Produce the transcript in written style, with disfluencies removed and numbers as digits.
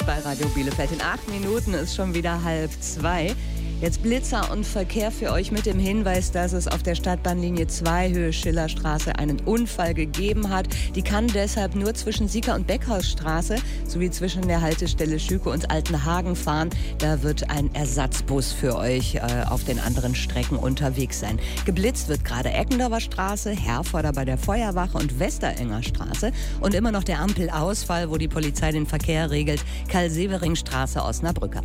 bei Radio Bielefeld. In 8 Minuten ist schon wieder 1:30. Jetzt Blitzer und Verkehr für euch mit dem Hinweis, dass es auf der Stadtbahnlinie 2 Höhe Schillerstraße einen Unfall gegeben hat. Die kann deshalb nur zwischen Sieger- und Beckhausstraße sowie zwischen der Haltestelle Schüke und Altenhagen fahren. Da wird ein Ersatzbus für euch auf den anderen Strecken unterwegs sein. Geblitzt wird gerade Eckendorfer Straße, Herforder bei der Feuerwache und Westerenger Straße. Und immer noch der Ampelausfall, wo die Polizei den Verkehr regelt, Karl-Severing-Straße, Osnabrücker.